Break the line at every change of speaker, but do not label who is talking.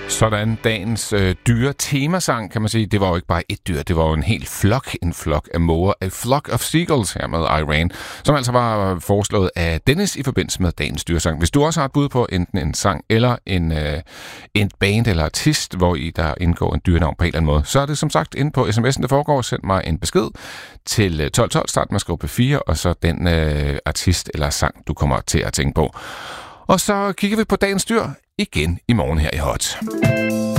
Sådan dagens dyre temasang, kan man sige. Det var jo ikke bare et dyr, det var jo en hel flok, af måger. A flock of seagulls her med Iran, som altså var foreslået af Dennis i forbindelse med dagens dyresang. Hvis du også har et bud på enten en sang eller en band eller artist, hvor i der indgår en dyrenavn på en eller anden måde, så er det som sagt inde på sms'en, der foregår. Send mig en besked til 1212, start med at skrive P4, og så den artist eller sang, du kommer til at tænke på. Og så kigger vi på dagens dyr igen i morgen her i Hot.